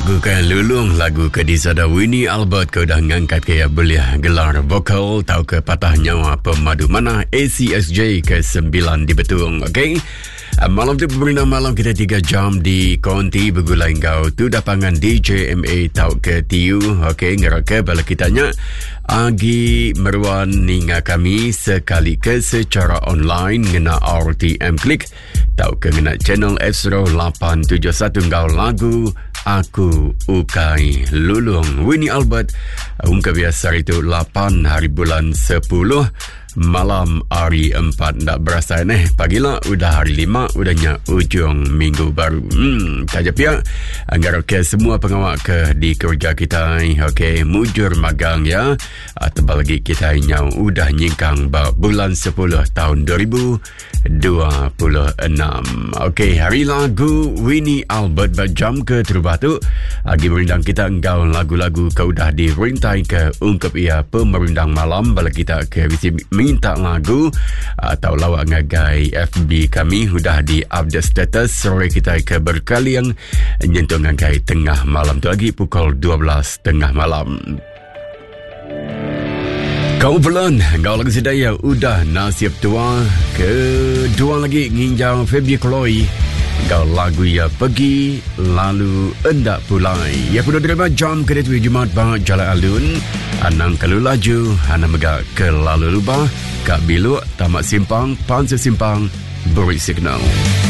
Lagu kan lulung, lagu ke disada Winnie Albert ke dah ngangkat ke belia gelar vokal tau ke patah nyawa pemadu mana ACSJ ke 9 di Betung. Okey. Malam tu pemerintah malam kita 3 jam di konti bergulai kau tu dapangan DJMA tau ke tiu. Okey, ngerak ke bala kitanya Agi meruan ninga kami sekali ke secara online ngena RTM Klik tau ke ngena channel F0871 ngau lagu Aku Ukai Lulung Winnie Albert ungkap biasa itu 8 hari bulan 10 malam hari 4 tak berasa pagilah udah hari 5 udahnya ujung minggu baru saja pihak anggar ke semua pengawak ke di kerja kita okey mujur magang ya atau lagi kita nyau udah nyingkang bulan 10 tahun 2026 okey hari lagu Winnie Albert berjam ke terubah tu lagi merindang kita engkau lagu-lagu kau dah dirintai ke ungkap ia pemerindang malam bala kita ke minta lagu atau lawak ngagai FB kami sudah di update status sore kita ke berkali yang nyentuh ngagai tengah malam tu lagi pukul 12 tengah malam. Kau belum kau lagi sedaya udah nasib tua kedua lagi nginjau Feby Chloe kau lagu ya pergi lalu endak pulai ya kuda derima jam ke detu Jumat bang jalan alun anang kalau laju anang megak ke lalu lubah kak biluk tamak simpang pansa simpang beri signal.